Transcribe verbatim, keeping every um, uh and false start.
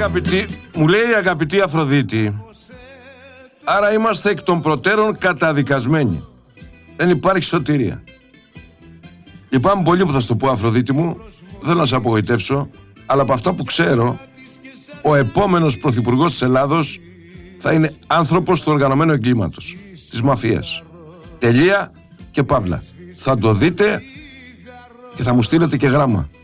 αγαπητή, μου λέει η αγαπητή Αφροδίτη, άρα είμαστε εκ των προτέρων καταδικασμένοι. Δεν υπάρχει σωτηρία. Λυπάμαι πολύ που θα σου το πω, Αφροδίτη μου, δεν θέλω να σε απογοητεύσω, αλλά από αυτά που ξέρω, ο επόμενος πρωθυπουργός της Ελλάδος θα είναι άνθρωπος του οργανωμένου εγκλήματος, της μαφίας. Τελεία και παύλα. Θα το δείτε και θα μου στείλετε και γράμμα.